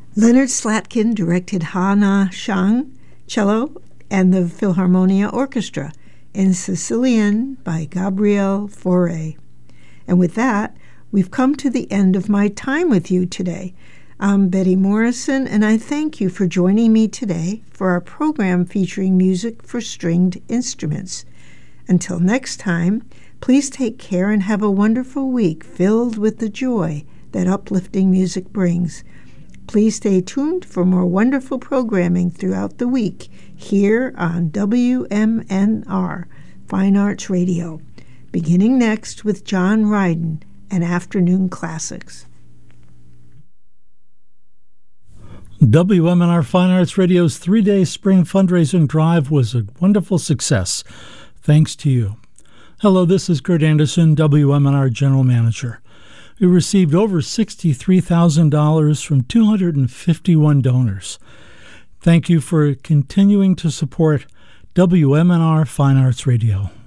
Leonard Slatkin directed Ha Na Shang, cello, and the Philharmonia Orchestra, in Sicilian by Gabriele Fauré. And with that, we've come to the end of my time with you today. I'm Betty Morrison, and I thank you for joining me today for our program featuring music for stringed instruments. Until next time, please take care and have a wonderful week filled with the joy that uplifting music brings. Please stay tuned for more wonderful programming throughout the week here on WMNR, Fine Arts Radio, beginning next with John Ryden and Afternoon Classics. WMNR Fine Arts Radio's 3-day spring fundraising drive was a wonderful success. Thanks to you. Hello, this is Kurt Anderson, WMNR General Manager. We received over $63,000 from 251 donors. Thank you for continuing to support WMNR Fine Arts Radio.